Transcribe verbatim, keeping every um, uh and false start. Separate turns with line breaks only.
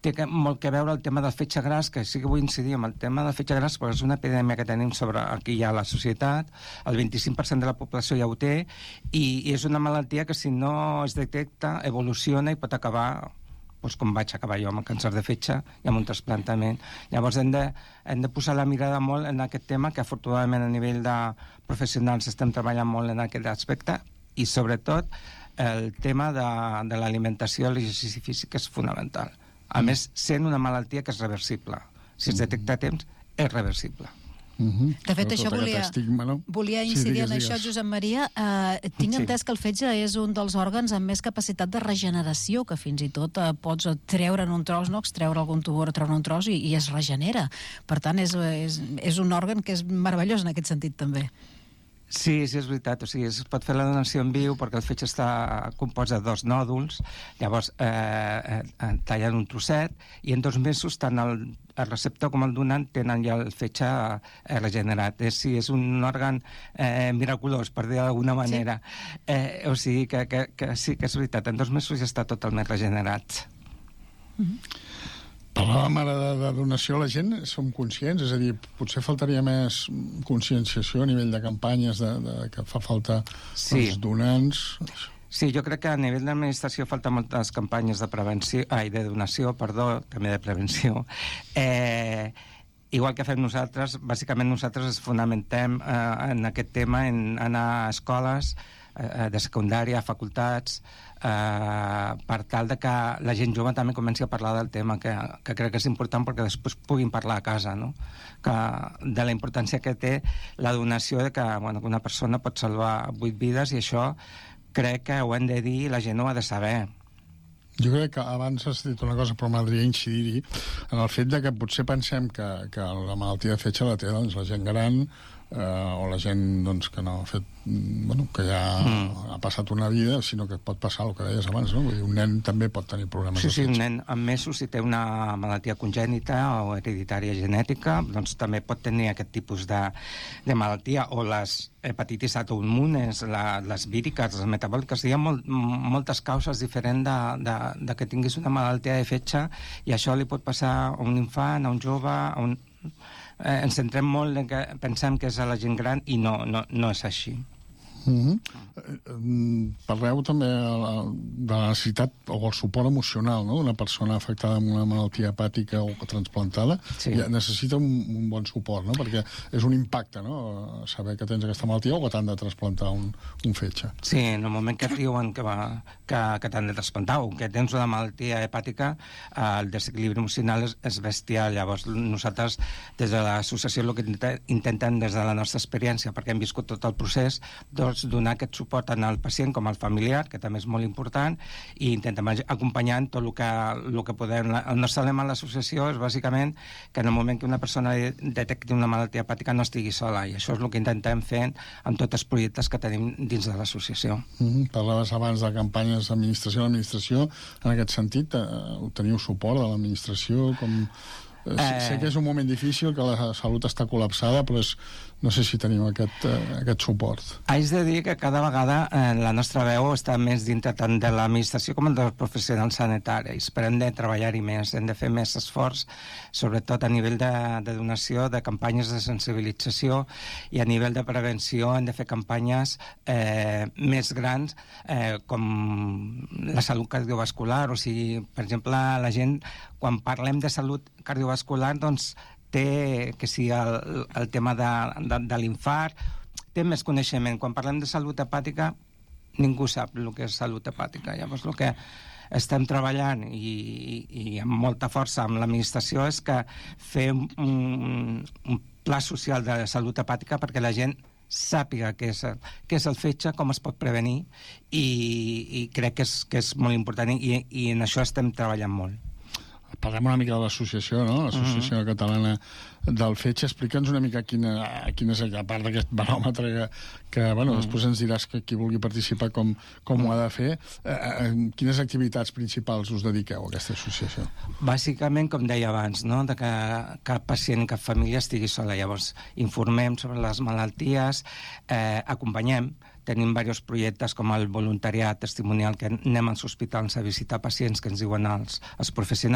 té que, molt que veure el tema del fetge gras, que sí que vull incidir en el tema del fetge gras, perquè és una epidèmia que tenim sobre aquí ja a la societat, el vint-i-cinc per cent de la població ja ho té, i, i és una malaltia que si no es detecta, evoluciona i pot acabar, doncs com vaig acabar jo amb el càncer de fetge i amb un trasplantament. Llavors hem de, hem de posar la mirada molt en aquest tema, que afortunadament a nivell de professionals estem treballant molt en aquest aspecte, i sobretot el tema de, de l'alimentació i l'exercici físic és fonamental. A mm. més, sent una malaltia que és reversible. Si es detecta a temps, és reversible.
Mm-hmm.
De fet,
Però
això volia,
estigma, no?
volia incidir sí, digues, en això,
digues.
Josep Maria. Eh, tinc
Sí.
entès que el fetge és un dels òrgans amb més capacitat de regeneració, que fins i tot eh, pots treure'n un tros, no? extreure algun tumor, treure un tros i, i es regenera. Per tant, és, és, és un òrgan que és meravellós en aquest sentit, també.
Sí, sí, és veritat. O sigui, es pot fer la donació en viu perquè el fetge està compost de dos nòduls, llavors eh, eh, tallen un trosset i en dos mesos tant el, el receptor com el donant tenen ja el fetge eh, regenerat. És, sí, és un òrgan eh, miraculós, per dir d'alguna manera. Sí. Eh, o sigui que, que, que sí que és veritat, en dos mesos ja està totalment regenerat.
Mm-hmm.
Parlàvem ara de, de donació, la gent som conscients, és a dir, potser faltaria més conscienciació a nivell de campanyes de, de que fa falta
sí.
els donants.
Sí, jo crec que a nivell d'administració falta moltes campanyes de prevenció, ai, de donació, perdó, també de prevenció. Eh, igual que fem nosaltres, bàsicament nosaltres ens fonamentem eh, en aquest tema, en anar a escoles eh, de secundària, a facultats, eh, per tal de que la gent jove també comenci a parlar del tema, que, que crec que és important perquè després puguin parlar a casa, no? Que, de la importància que té la donació, de que, bueno, que una persona pot salvar vuit vides, i això crec que ho hem de dir i la gent ho ha de saber.
Jo crec que abans has dit una cosa, però m'agradaria incidir-hi en el fet de que potser pensem que, que la malaltia de fetge la té doncs, la gent gran, eh, o la gent doncs, que no ha fet, bueno, que ja mm. ha passat una vida, sinó que pot passar el que deies abans, no? Vull dir, un nen també pot tenir problemes
sí,
de
sí,
fetge.
un nen amb mesos, si té una malaltia congènita o hereditària genètica, doncs també pot tenir aquest tipus de, de malaltia, o les hepatitis autoimmunes, la, les víriques, les metabòliques. Hi ha molt, moltes causes diferents de, de, de que tinguis una malaltia de fetge, i això li pot passar a un infant, a un jove, a un... Eh, ens centrem molt en que pensem que és a la gent gran, i no, no, no és així.
Mm-hmm. Parleu també de la necessitat o el suport emocional, no? Una persona afectada amb una malaltia hepàtica o transplantada sí. ja necessita un, un bon suport, no? Perquè és un impacte, no? Saber que tens aquesta malaltia o que t'han de transplantar un, un fetge.
Sí, en el moment que et diuen que, va, que, que t'han de transplantar o que tens una malaltia hepàtica, eh, el desequilibri emocional és, és bestial. Llavors nosaltres des de l'associació el que intentem des de la nostra experiència, perquè hem viscut tot el procés, doncs donar aquest suport tant al pacient com al familiar, que també és molt important, i intentem acompanyar tot el que, el que podem. El nostre lema a l'associació és bàsicament que en el moment que una persona detecti una malaltia hepàtica no estigui sola, i això és el que intentem fer amb tots els projectes que tenim dins de l'associació.
Mm-hmm. Parlaves abans de campanyes d'administració a l'administració, en aquest sentit, eh, teniu suport de l'administració? Com... Eh... Sé que és un moment difícil, que la salut està col·lapsada, però és, no sé si tenim aquest, eh, aquest suport.
Haig de dir que cada vegada eh, la nostra veu està més dintre tant de l'administració com dels professionals sanitaris, però hem de treballar-hi més, hem de fer més esforç, sobretot a nivell de, de donació, de campanyes de sensibilització, i a nivell de prevenció hem de fer campanyes eh, més grans, eh, com la salut cardiovascular. O sigui, per exemple, la gent, quan parlem de salut cardiovascular, doncs té que si el, el tema de, de, de l'infart, té més coneixement. Quan parlem de salut hepàtica, ningú sap el que és salut hepàtica. Llavors, el que estem treballant i, i amb molta força amb l'administració és que fer un, un pla social de salut hepàtica perquè la gent sàpiga què és, què és el fetge, com es pot prevenir, i, i crec que és, que és molt important, i, i en això estem treballant molt.
Parlem una mica de l'associació, no? L'Associació mm-hmm. Catalana del Fetge. Explica'ns una mica quina, quina és, a part d'aquest baròmetre que, que bueno, mm. després ens diràs que qui vulgui participar com, com mm. ho ha de fer. Eh, quines activitats principals us dediqueu a aquesta associació?
Bàsicament, com deia abans, no? De que cap pacient, cap família estigui sola. Llavors, informem sobre les malalties, eh, acompanyem. Tenim diversos projectes com el voluntariat testimonial, que anem als hospitals a visitar pacients que ens diuen els, els professionals